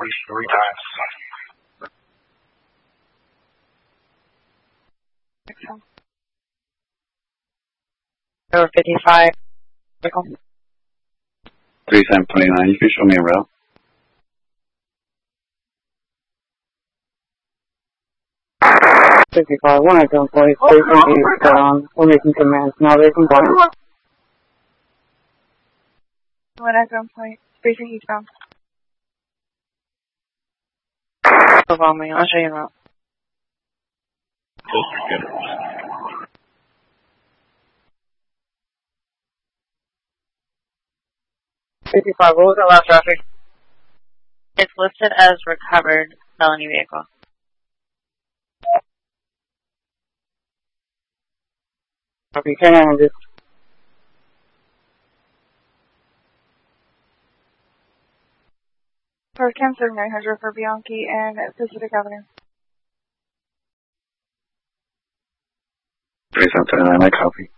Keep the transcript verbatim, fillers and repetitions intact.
least three times. Over fifty-five. three seven twenty-nine, you can show me a route. fifty-five, one at gun point, station eastbound. We're making commands now, they're compliant. One at gun point, station eastbound. Follow me, I'll show you a route. fifty-five, what was that last traffic? It's listed as recovered felony vehicle. Okay, ten hundred. First Cam nine hundred for Bianchi and Pacific Avenue. three seven twenty-nine, I copy.